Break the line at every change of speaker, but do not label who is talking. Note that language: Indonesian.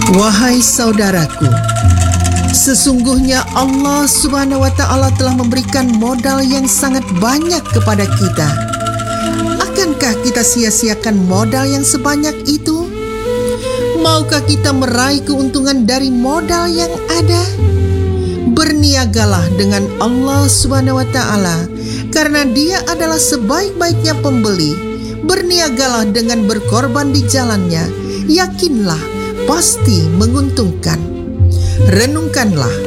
Wahai saudaraku, sesungguhnya Allah Subhanahu wa Ta'ala telah memberikan modal yang sangat banyak kepada kita. Akankah kita sia-siakan modal yang sebanyak itu? Maukah kita meraih keuntungan dari modal yang ada? Berniagalah dengan Allah Subhanahu wa Ta'ala, karena Dia adalah sebaik-baiknya pembeli. Berniagalah dengan berkorban di jalannya, yakinlah pasti menguntungkan. Renungkanlah